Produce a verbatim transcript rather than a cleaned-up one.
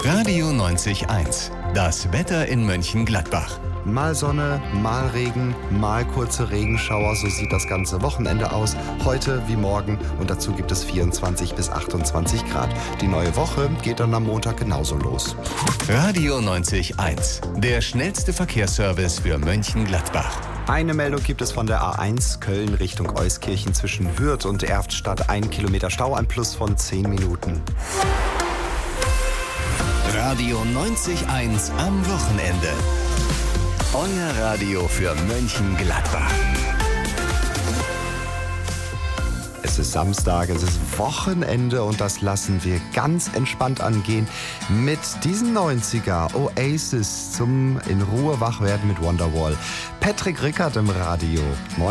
Radio neunzig eins. Das Wetter in Mönchengladbach. Mal Sonne, mal Regen, mal kurze Regenschauer, so sieht das ganze Wochenende aus. Heute wie morgen und dazu gibt es vierundzwanzig bis achtundzwanzig Grad. Die neue Woche geht dann am Montag genauso los. Radio neunzig eins. Der schnellste Verkehrsservice für Mönchengladbach. Eine Meldung gibt es von der A eins Köln Richtung Euskirchen zwischen Hürth und Erftstadt. Ein Kilometer Stau, ein Plus von zehn Minuten. Radio neunzig eins am Wochenende. Euer Radio für Mönchengladbach. Es ist Samstag, es ist Wochenende und das lassen wir ganz entspannt angehen mit diesen neunziger Oasis zum in Ruhe wach werden mit Wonderwall. Patrick Rickard im Radio. Moin.